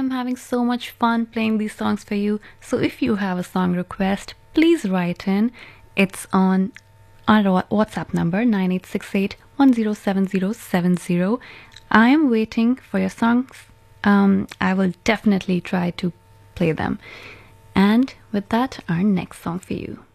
am having so much fun playing these songs for you. So if you have a song request, please write in. It's on our WhatsApp number 9868107070. I am waiting for your songs. I will definitely try to play them. And with that, our next song for you.